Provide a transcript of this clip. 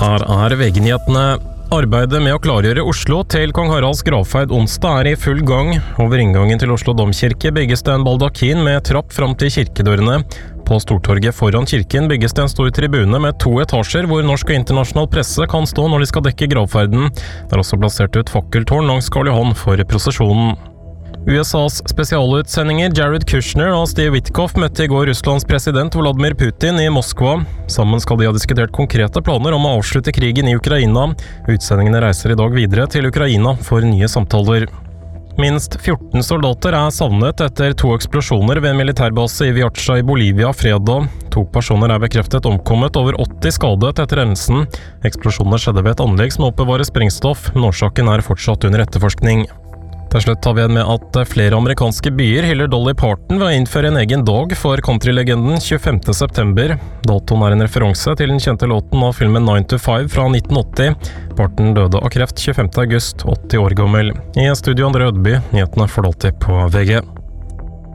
Her VG-nyhetene. Arbeidet med å klargjøre Oslo til Kong Haralds gravferd onsdag i full gang. Over inngangen til Oslo Domkirke bygges det en baldakin med trapp fram til kirkedørene. På Stortorget foran kirken bygges det en stor tribune med 2 etasjer hvor norsk og internasjonal presse kan stå når de skal dekke gravferden. Det er også plassert ut fakkeltårn langs Karl Johan for prosesjonen. USAs spesialutsendinger Jared Kushner og Steve Witkoff møtte i går Russlands president Vladimir Putin i Moskva. Sammen skal de ha diskutert konkrete planer om å avslutte krigen i Ukraina. Utsendingene reiser i dag videre til Ukraina for nye samtaler. Minst 14 soldater er savnet etter 2 eksplosjoner ved en militærbase i Viacha i Bolivia fredag. 2 personer er bekreftet omkommet, over 80 skadet etter hendelsen. Eksplosjoner skjedde ved et anlegg som oppbevarer sprengstoff, men årsaken er fortsatt under etterforskning. Til slutt tar vi igjen med at flere amerikanske byer hyller Dolly Parton ved å innføre en egen dag for countrylegenden 25. september. Datoen er en referanse til den kjente låten av filmen 9 to 5 fra 1980. Parton døde av kreft 25. august, 80 år gammel. I studio André Ødeby, nyhetene får du alltid på VG.